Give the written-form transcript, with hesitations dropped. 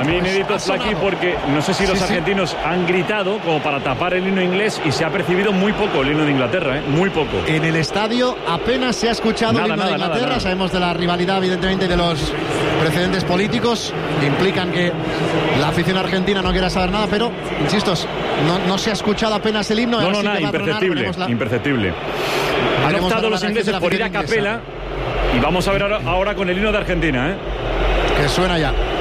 Para mí inédito, Flaqui, porque no sé si los argentinos han gritado como para tapar el himno inglés y se ha percibido muy poco el himno de Inglaterra, muy poco. En el estadio apenas se ha escuchado el himno de Inglaterra. Nada. Sabemos de la rivalidad, evidentemente, de los precedentes políticos que implican que la afición argentina no quiera saber nada, pero, insisto, no se ha escuchado apenas el himno. No, nada, imperceptible. Han optado los ingleses por ir a capela y vamos a ver ahora con el himno de Argentina, que suena ya.